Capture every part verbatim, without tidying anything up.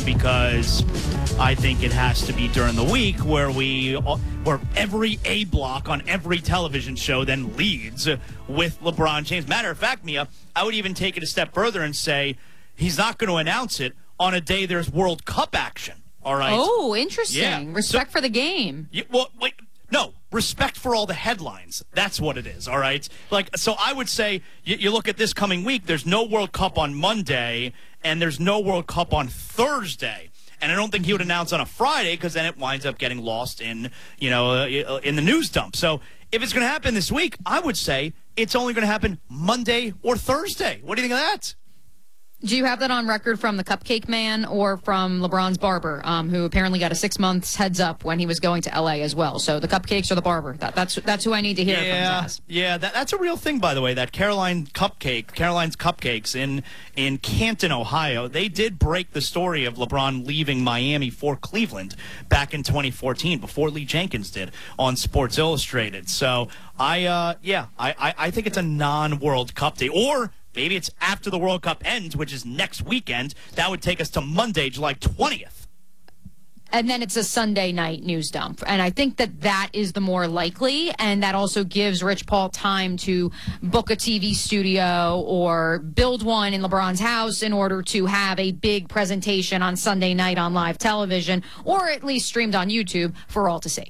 because I think it has to be during the week where we where every A block on every television show then leads with LeBron James. Matter of fact, Mia, I would even take it a step further and say he's not going to announce it on a day there's World Cup action. All right. Oh, interesting. Yeah. Respect so, for the game. Yeah, well, wait. No, respect for all the headlines. That's what it is, all right? Like, so I would say you, you look at this coming week, there's no World Cup on Monday, and there's no World Cup on Thursday. And I don't think he would announce on a Friday because then it winds up getting lost in, you know, uh, in the news dump. So if it's going to happen this week, I would say it's only going to happen Monday or Thursday. What do you think of that? Do you have that on record from the Cupcake Man or from LeBron's barber, um, who apparently got a six months heads up when he was going to L A as well? So the cupcakes or the barber? That, that's that's who I need to hear yeah, from. Zaz. Yeah, that, that's a real thing, by the way. That Caroline Cupcake, Caroline's Cupcakes in in Canton, Ohio. They did break the story of LeBron leaving Miami for Cleveland back in twenty fourteen, before Lee Jenkins did on Sports Illustrated. So I, uh, yeah, I, I I think it's a non-World Cup day, or maybe it's after the World Cup ends, which is next weekend. That would take us to Monday, July twentieth. And then it's a Sunday night news dump. And I think that that is the more likely, and that also gives Rich Paul time to book a T V studio or build one in LeBron's house in order to have a big presentation on Sunday night on live television, or at least streamed on YouTube for all to see.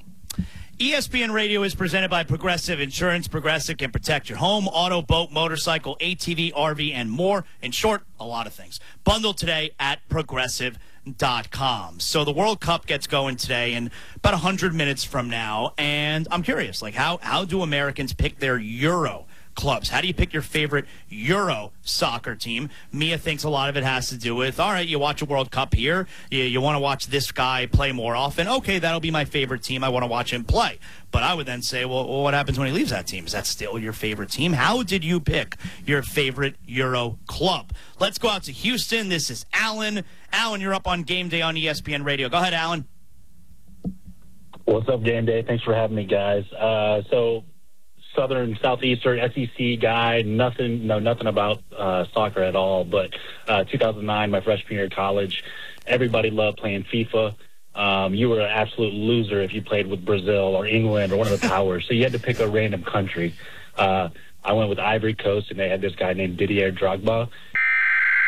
E S P N Radio is presented by Progressive Insurance. Progressive can protect your home, auto, boat, motorcycle, A T V, R V, and more. In short, a lot of things. Bundle today at Progressive dot com. So the World Cup gets going today in about one hundred minutes from now. And I'm curious, like, how, how do Americans pick their Euro clubs? How do you pick your favorite Euro soccer team? Mia thinks a lot of it has to do with, all right, you watch a World Cup here, you, you want to watch this guy play more often. Okay, that'll be my favorite team. I want to watch him play. But I would then say, well, well, what happens when he leaves that team? Is that still your favorite team? How did you pick your favorite Euro club? Let's go out to Houston. This is Alan. Alan, you're up on Game Day on E S P N Radio. Go ahead, Alan. What's up, Game Day? Thanks for having me, guys. Uh, so, Southern, Southeastern, S E C guy, nothing, no, nothing about uh, soccer at all. But uh, two thousand nine, my freshman year of college, everybody loved playing FIFA. Um, you were an absolute loser if you played with Brazil or England or one of the powers. So you had to pick a random country. Uh, I went with Ivory Coast, and they had this guy named Didier Drogba.